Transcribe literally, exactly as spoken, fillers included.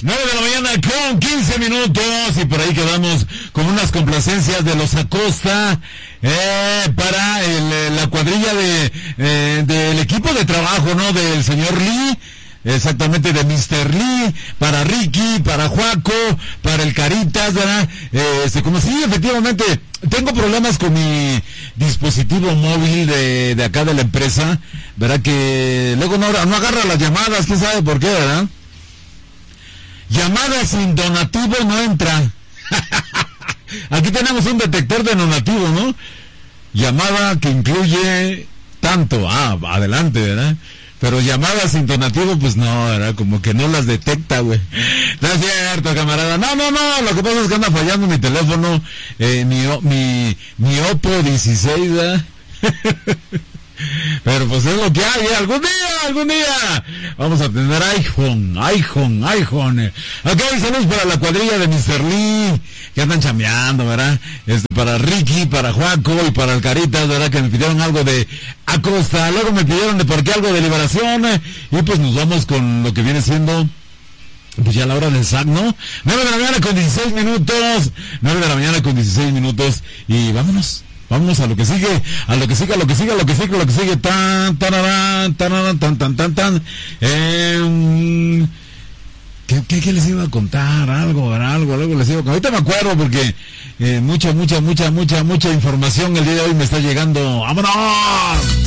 nueve de la mañana con quince minutos y por ahí quedamos con unas complacencias de los Acosta eh, para el, la cuadrilla de eh, del equipo de trabajo, ¿no? Del señor Lee. Exactamente, de mister Lee, para Ricky, para Juaco, para el Caritas, ¿verdad? Eh, este, como sí, efectivamente, tengo problemas con mi dispositivo móvil de, de acá de la empresa, ¿verdad? Que luego no, no agarra las llamadas, ¿quién sabe por qué, verdad? Llamada sin donativo no entra. Aquí tenemos un detector de donativo, ¿no? Llamada que incluye tanto, ah, adelante, ¿verdad? Pero llamadas sin donativo, pues no, ¿verdad? Como que no las detecta, güey. No es cierto, camarada. No, no, no, lo que pasa es que anda fallando mi teléfono, eh, mi, mi, mi Oppo dieciséis, ¿verdad? Pero pues es lo que hay, ¿eh? Algún día, algún día vamos a tener iPhone, iPhone, iPhone. Ok, saludos para la cuadrilla de mister Lee, que andan chambeando, ¿verdad? Este, para Ricky, para Juaco y para el Caritas, ¿verdad? Que me pidieron algo de Acosta, luego me pidieron de por qué algo de Liberación, eh, y pues nos vamos con lo que viene siendo pues ya la hora del S A C, ¿no? nueve de la mañana con dieciséis minutos, nueve de la mañana con dieciséis minutos, y vámonos. Vamos a lo que sigue, a lo que sigue, a lo que sigue, a lo que sigue, a lo que sigue, tan, tan, tan, tan, tan, tan, tan, tan, eh, ¿qué, qué, ¿qué les iba a contar? Algo, algo, algo les iba a contar. Ahorita me acuerdo porque eh, mucha, mucha, mucha, mucha, mucha información el día de hoy me está llegando. ¡Vámonos!